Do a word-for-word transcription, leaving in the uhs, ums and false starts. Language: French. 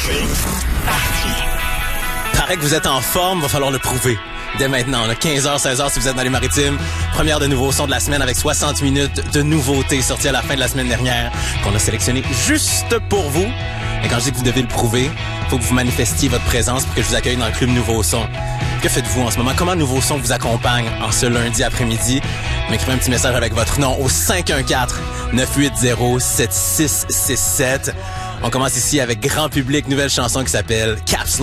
Paraît que vous êtes en forme, va falloir le prouver. Dès maintenant, là, quinze heures, seize heures si vous êtes dans les Maritimes. Première de nouveaux sons de la semaine avec soixante minutes de nouveautés sorties à la fin de la semaine dernière qu'on a sélectionné juste pour vous. Et quand je dis que vous devez le prouver, il faut que vous manifestiez votre présence pour que je vous accueille dans le club Nouveau Son. Que faites-vous en ce moment? Comment Nouveau Son vous accompagne en ce lundi après-midi? M'écrivez un petit message avec votre nom au cinq un quatre, neuf huit zéro, sept six six sept. On commence ici avec grand public, nouvelle chanson qui s'appelle Caps Lock.